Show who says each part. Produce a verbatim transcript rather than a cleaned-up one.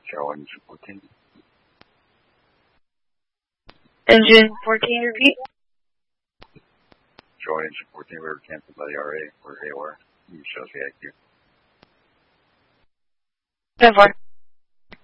Speaker 1: Show engine fourteen.
Speaker 2: Engine fourteen, repeat.
Speaker 1: Show engine fourteen, we were canceled by the R A or A O R. You show us the I Q.
Speaker 2: ten four.